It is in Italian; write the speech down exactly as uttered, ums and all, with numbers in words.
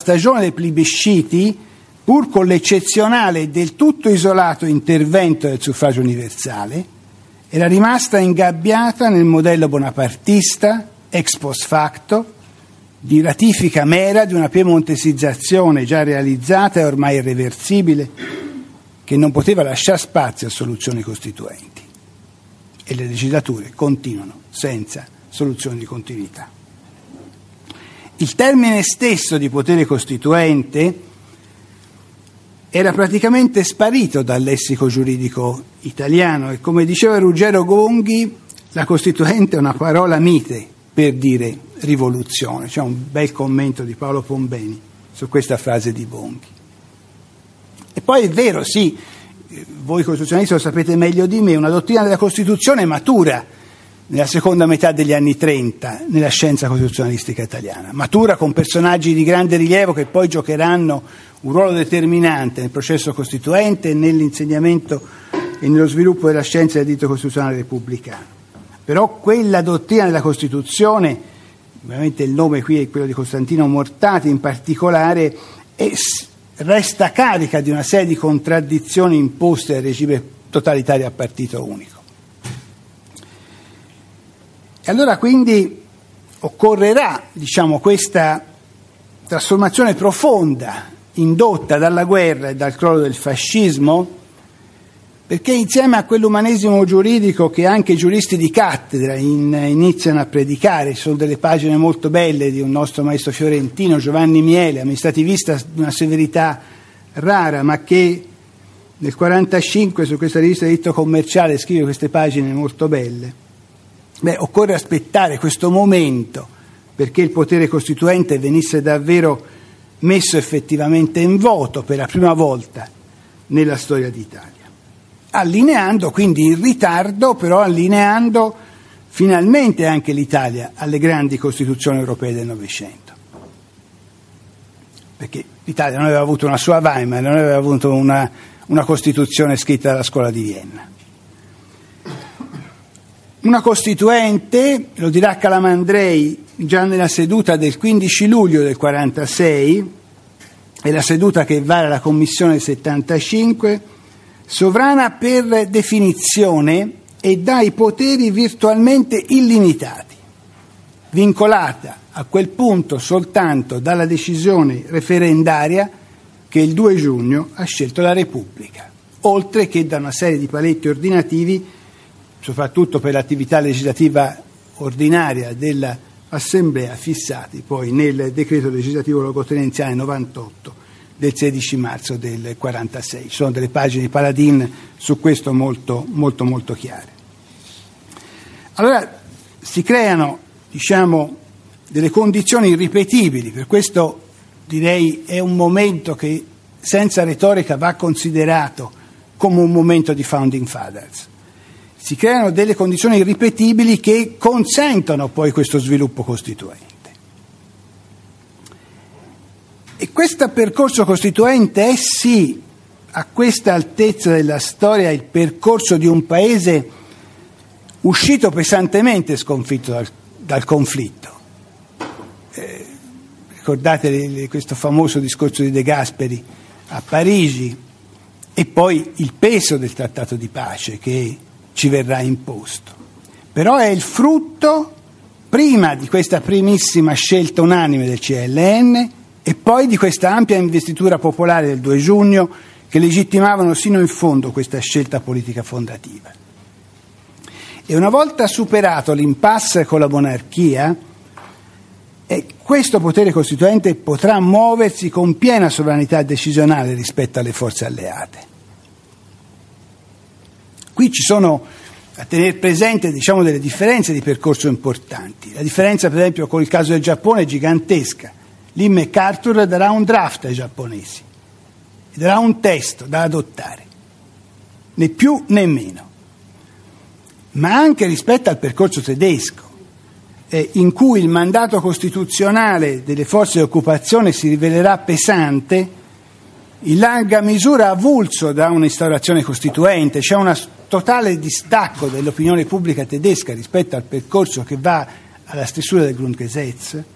stagione dei plebisciti, pur con l'eccezionale e del tutto isolato intervento del suffragio universale, era rimasta ingabbiata nel modello bonapartista, ex post facto, di ratifica mera di una piemontesizzazione già realizzata e ormai irreversibile, che non poteva lasciare spazio a soluzioni costituenti. E le legislature continuano senza soluzioni di continuità. Il termine stesso di potere costituente era praticamente sparito dal lessico giuridico italiano e, come diceva Ruggero Gonghi, la costituente è una parola mite per dire rivoluzione. C'è un bel commento di Paolo Pombeni su questa frase di Gonghi. E poi è vero, sì, voi costituzionalisti lo sapete meglio di me, una dottrina della Costituzione matura nella seconda metà degli anni trenta nella scienza costituzionalistica italiana, matura con personaggi di grande rilievo che poi giocheranno un ruolo determinante nel processo costituente e nell'insegnamento e nello sviluppo della scienza del diritto costituzionale repubblicano. Però quella dottrina della Costituzione, ovviamente il nome qui è quello di Costantino Mortati in particolare, è, resta carica di una serie di contraddizioni imposte dal regime totalitario a partito unico. E allora quindi occorrerà, diciamo, questa trasformazione profonda indotta dalla guerra e dal crollo del fascismo, perché insieme a quell'umanesimo giuridico che anche i giuristi di cattedra in, iniziano a predicare, ci sono delle pagine molto belle di un nostro maestro fiorentino, Giovanni Miele, amministrativista di una severità rara, ma che nel quarantacinque su questa rivista di diritto commerciale scrive queste pagine molto belle. Beh, occorre aspettare questo momento perché il potere costituente venisse davvero messo effettivamente in voto per la prima volta nella storia d'Italia, allineando quindi in ritardo, però allineando finalmente anche l'Italia alle grandi costituzioni europee del Novecento, perché l'Italia non aveva avuto una sua Weimar, non aveva avuto una, una Costituzione scritta dalla scuola di Vienna. Una Costituente, lo dirà Calamandrei già nella seduta del quindici luglio del quarantasei, è la seduta che vara la Commissione settantacinque, sovrana per definizione e dai poteri virtualmente illimitati, vincolata a quel punto soltanto dalla decisione referendaria che il due giugno ha scelto la Repubblica, oltre che da una serie di paletti ordinativi, soprattutto per l'attività legislativa ordinaria dell'Assemblea, fissati poi nel decreto legislativo locotenenziale novantotto del sedici marzo del quarantasei. Ci sono delle pagine di Paladin su questo molto, molto, molto chiare. Allora si creano, diciamo, delle condizioni irripetibili, per questo direi è un momento che senza retorica va considerato come un momento di Founding Fathers. Si creano delle condizioni irripetibili che consentono poi questo sviluppo costituente. E questo percorso costituente è sì, a questa altezza della storia, il percorso di un paese uscito pesantemente sconfitto dal, dal conflitto. Eh, ricordate questo famoso discorso di De Gasperi a Parigi e poi il peso del trattato di pace che ci verrà imposto. Però è il frutto prima di questa primissima scelta unanime del C L N e poi di questa ampia investitura popolare del due giugno che legittimavano sino in fondo questa scelta politica fondativa. E una volta superato l'impasse con la monarchia, eh, questo potere costituente potrà muoversi con piena sovranità decisionale rispetto alle forze alleate. Qui ci sono a tenere presente, diciamo, delle differenze di percorso importanti. La differenza, per esempio, con il caso del Giappone è gigantesca. Lì MacArthur darà un draft ai giapponesi, darà un testo da adottare, né più né meno. Ma anche rispetto al percorso tedesco, eh, in cui il mandato costituzionale delle forze di occupazione si rivelerà pesante, in larga misura avulso da un'instaurazione costituente, c'è un totale distacco dell'opinione pubblica tedesca rispetto al percorso che va alla stesura del Grundgesetz,